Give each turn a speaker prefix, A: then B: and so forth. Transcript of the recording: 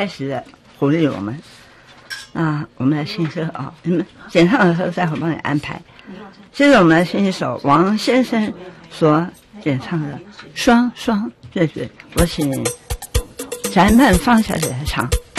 A: 开始的鼓励我们。那我们来听歌啊，你们演唱的时候再会帮你安排。接着我们来听一首王先生所演唱的《双双对对》，我请翟曼芳小姐来唱。